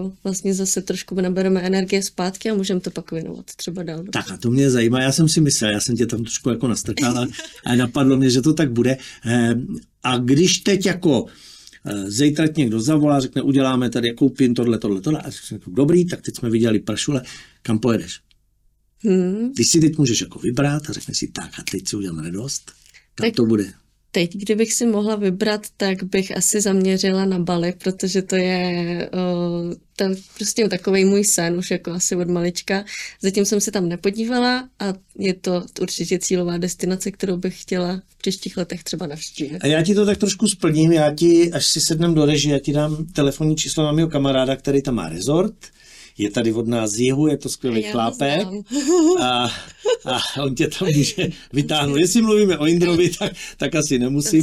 vlastně zase trošku nabereme energie zpátky a můžeme to pak věnovat třeba dál. Tak a to mě zajímá, já jsem si myslel, já jsem tě tam trošku jako nastrkal a napadlo mě, že to tak bude. A když teď jako zítra někdo zavolá, řekne, uděláme tady, koupím tohle, a řekne, dobrý, tak teď jsme viděli pršule, kam pojedeš? Když si teď můžeš jako vybrat a řekne si, tak a teď si udělám radost, kam to bude? Teď, kdybych si mohla vybrat, tak bych asi zaměřila na Bali, protože to je prostě takovej můj sen, už jako asi od malička. Zatím jsem se tam nepodívala a je to určitě cílová destinace, kterou bych chtěla v příštích letech třeba navštívit. A já ti to tak trošku splním, až si sednem do režie, já ti dám telefonní číslo na mého kamaráda, který tam má rezort. Je tady od nás z jihu, je to skvělý chlápek a on tě tam může vytáhnout. Jestli mluvíme o Indrovi, tak asi nemusím,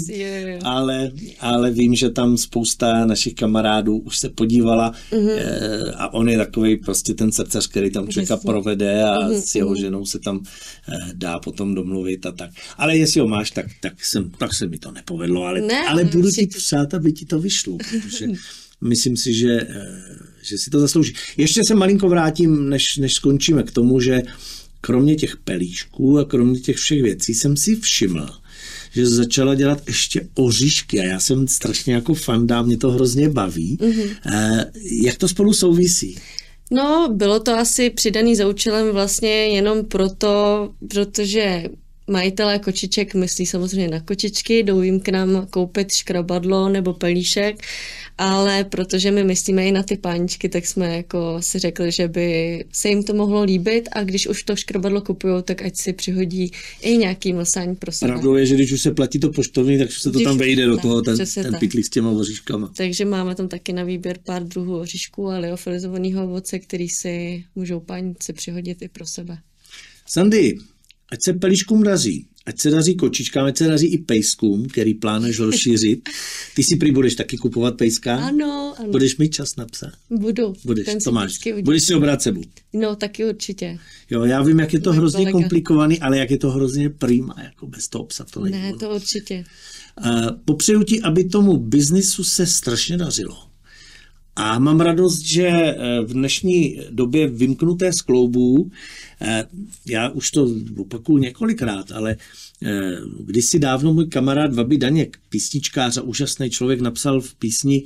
ale vím, že tam spousta našich kamarádů už se podívala a on je takový prostě ten srdcař, který tam člověka provede a s jeho ženou se tam dá potom domluvit a tak. Ale jestli ho máš, tak se mi to nepovedlo, ale budu ti přát, aby ti to vyšlo, protože myslím si, že si to zaslouží. Ještě se malinko vrátím, než skončíme k tomu, že kromě těch pelíšků a kromě těch všech věcí jsem si všiml, že začala dělat ještě oříšky a já jsem strašně jako fanda, mě to hrozně baví. Jak to spolu souvisí? No, bylo to asi přidaný za účelem vlastně jenom protože majitelé kočiček myslí samozřejmě na kočičky, jdou jim k nám koupit škrabadlo nebo pelíšek, ale protože my myslíme i na ty páničky, tak jsme jako si řekli, že by se jim to mohlo líbit a když už to škrabadlo kupujou, tak ať si přihodí i nějaký mlsání pro sebe. Pravdou je, že když už se platí to poštovní, tak se to tam vejde do toho, ten pytlík s těma oříškama. Takže máme tam taky na výběr pár druhů oříšků a liofilizovaného ovoce, který si můžou pánici přihodit i pro sebe. Sandy, ať se pelíškům daří, ať se daří kočičkám, ať se daří i pejskům, který plánuješ rozšířit. Ty si prý budeš taky kupovat pejska? Ano. Budeš mít čas na psa? Budu. Budeš, to máš. Budeš si ho brát sebou? No, taky určitě. Jo, já vím, jak je to hrozně komplikovaný, ale jak je to hrozně prima, jako bez toho psa to nejde. Ne, to určitě. Popřeju ti, aby tomu biznisu se strašně dařilo. A mám radost, že v dnešní době vymknuté z kloubů, já už to opakuju několikrát, ale kdysi dávno můj kamarád Vaby Daněk, písničkář a úžasný člověk, napsal v písni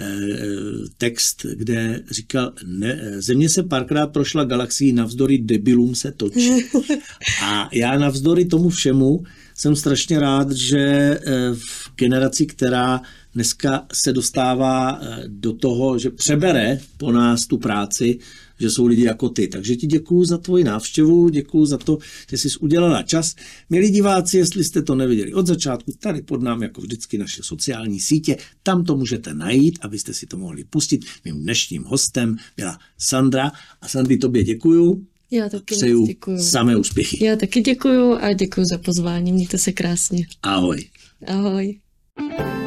text, kde říkal, Země se párkrát prošla galaxií, navzdory debilům se točí. A já navzdory tomu všemu jsem strašně rád, že v generaci, která dneska se dostává do toho, že přebere po nás tu práci, že jsou lidi jako ty. Takže ti děkuju za tvoji návštěvu, děkuju za to, že jsi udělala čas. Milí diváci, jestli jste to neviděli od začátku, tady pod námi jako vždycky naše sociální sítě, tam to můžete najít, abyste si to mohli pustit. Mým dnešním hostem byla Sandra a Sandy, tobě děkuju. Já taky přeju děkuju. Samé úspěchy. Já taky děkuju a děkuju za pozvání. Mějte se krásně. Ahoj. Ahoj.